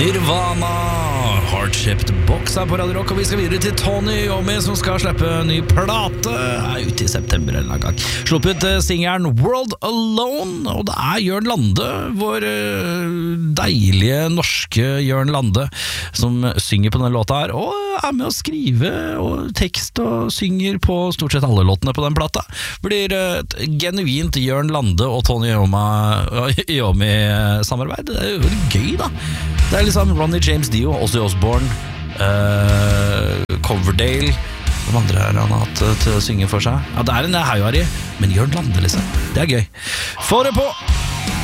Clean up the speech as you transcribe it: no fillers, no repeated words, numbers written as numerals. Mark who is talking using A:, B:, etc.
A: Nirvana, Heart-Shaped Box på Radio Rock, og vi skal videre til Tony Iommi, som skal slippe en ny plate ute i september en gang. Sluppet singeren World Alone, og det Jørn Lande, vår deilige norske Jørn Lande, som synger på denne låta her, og med å skrive og tekst og synger på stort sett alle låtene på den plata. Blir et genuint Jørn Lande og Tony Iommi samarbeid. Det jo veldig gøy da. Det liksom Ronny James Dio, Ozzy Osbourne, Coverdale. Hvem andre han har hatt til å synge for seg? Ja, det en hauari, men Jørn Lande liksom. Det gøy. Få det på!